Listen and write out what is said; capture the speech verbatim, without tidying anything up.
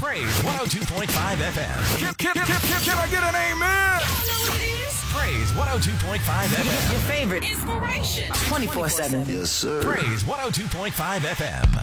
Praise one oh two point five F M. Can, can, can, can, can I get an amen? Praise one oh two point five F M. Your favorite inspiration twenty-four seven. Yes, sir. Praise one oh two point five F M.